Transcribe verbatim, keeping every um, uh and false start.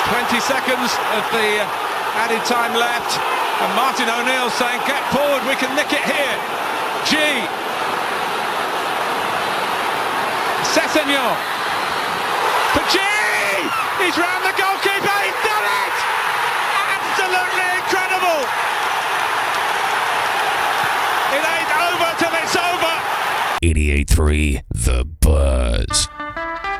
twenty seconds of the added time left, and Martin O'Neill saying, get forward, we can nick it here. G. Sessegnon. For G! He's round the goalkeeper, he's done it! Absolutely incredible! It ain't over till it's over! eighty-eight point three The